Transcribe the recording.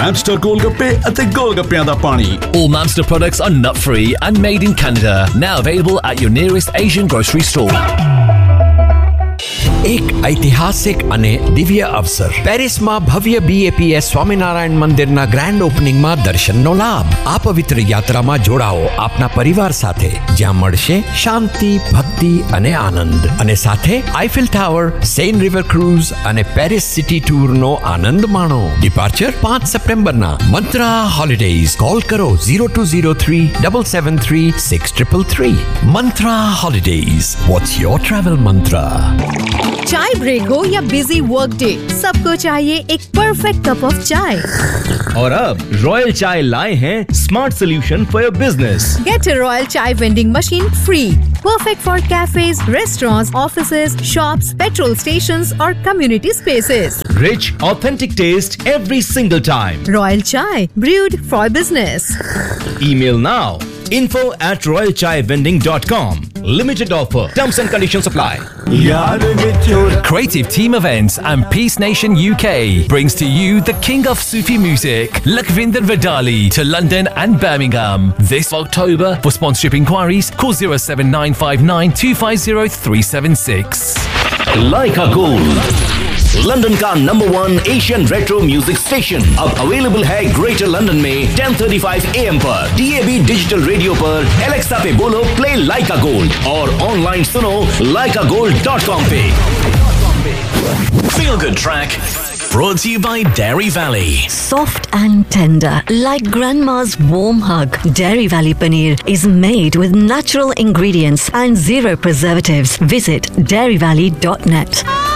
Mamster Golgappe ਅਤੇ ਗੋਲਗੱਪਿਆਂ ਦਾ ਪਾਣੀ। All Mamster products are nut-free and made in Canada. Now available at your nearest Asian grocery store. એક ઐતિહાસિક અને દિવ્ય અવસર પેરિસમાં ભવ્ય BAPS સ્વામિનારાયણ મંદિરના ગ્રાન્ડ ઓપનિંગમાં દર્શનનો લાભ। આ પવિત્ર યાત્રામાં જોડાઓ આપના પરિવાર સાથે, જ્યાં મળશે શાંતિ, ભક્તિ અને આનંદ, અને સાથે Eiffel tower, Sen river cruise અને પેરિસ સિટી ટૂરનો આનંદ માણો। ડિપાર્ચર 5 સપ્ટેમ્બરના। મંત્રા હોલિડેઝ, કોલ કરો 0203 773 6333। મંત્રા હોલિડેઝ, વોટ્સ યોર ટ્રાવેલ મંત્ર? चाय ब्रेक हो या बिजी वर्क डे, सबको चाहिए एक परफेक्ट कप ऑफ चाय। और अब रॉयल चाय लाए हैं smart solution for your business. Get a Royal Chai vending machine free, perfect for cafes, restaurants, offices, shops, petrol stations or community spaces. Rich, authentic taste every single time. Royal Chai, brewed for business. Email now, info@royalchaivending.com. Limited offer. Terms and conditions apply. Creative Team Events and Peace Nation UK brings to you the king of Sufi music, Lakhvinder Vidali, to London and Birmingham this October. For sponsorship inquiries, call 07959 250 376. Leica Gold, London का #1 Asian retro music station, अब available है greater London में 10:35 AM पर, DAB digital radio पर, Alexa पे बोलो play लाइका gold, और online सुनो laikagold.com पे। Feel Good Track brought to you by Dairy Valley. Soft and tender, like grandma's warm hug. Dairy Valley paneer is made with natural ingredients and zero preservatives. Visit dairyvalley.net.